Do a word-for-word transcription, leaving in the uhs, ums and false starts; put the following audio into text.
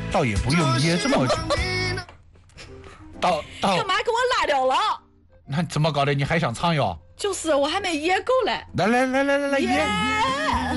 倒也不用噎这么久。倒倒干嘛给我拉掉了？ 那怎么搞的？你还想唱哟？ 就是我还没噎够嘞。 来来来来来来，噎耶